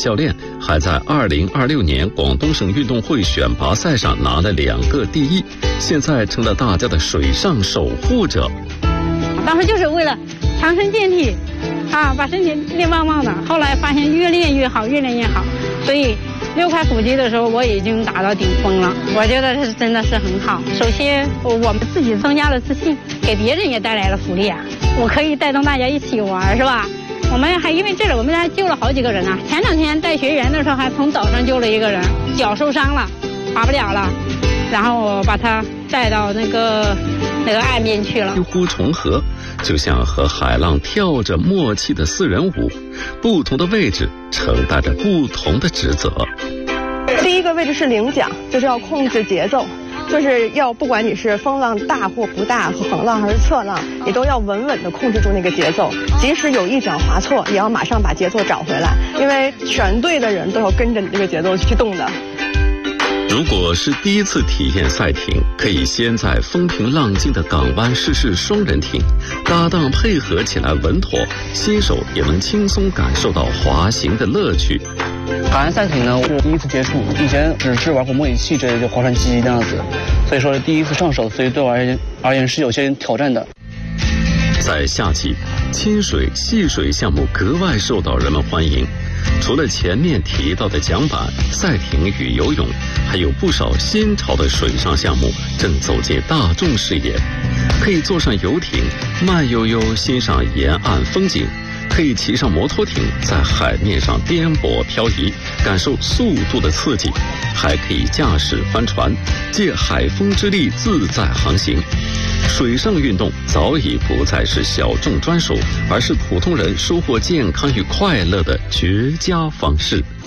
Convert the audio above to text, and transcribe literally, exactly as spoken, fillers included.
教练，还在二零二六年广东省运动会选拔赛上拿了两个第一，现在成了大家的水上守护者。 当时就是为了强身健体，啊，把身体练棒棒的。后来发现越练越好，越练越好，所以六块腹肌的时候我已经达到顶峰了。我觉得是真的是很好。首先我们自己增加了自信，给别人也带来了福利啊。我可以带动大家一起玩，是吧？我们还因为这个，我们还救了好几个人呢、啊。前两天带学员的时候，还从岛上救了一个人，脚受伤了，爬不了了，然后我把他带到那个那个岸边去了。 几乎重合，就像和海浪跳着默契的四人舞，不同的位置承担着不同的职责。 第一个位置是领桨，就是要控制节奏。就是要不管你是风浪大或不大，横浪还是侧浪，你都要稳稳地控制住那个节奏，即使有一脚滑错，也要马上把节奏找回来，因为全队的人都要跟着你这个节奏去动的。 如果是第一次体验赛艇，可以先在风平浪静的港湾试试双人艇，搭档配合起来稳妥，新手也能轻松感受到滑行的乐趣。 海岸赛艇呢，我是第一次接触，以前只是玩过模拟器之类的划船机那样子，所以说是第一次上手，所以对我而言而言是有些挑战的。 在夏季，亲水、戏水项目格外受到人们欢迎。除了前面提到的桨板、赛艇与游泳，还有不少新潮的水上项目正走进大众视野。可以坐上游艇，慢悠悠欣赏沿岸风景；可以骑上摩托艇，在海面上颠簸漂移，感受速度的刺激；还可以驾驶帆船，借海风之力自在航行。水上运动早已不再是小众专属，而是普通人收获健康与快乐的绝佳方式。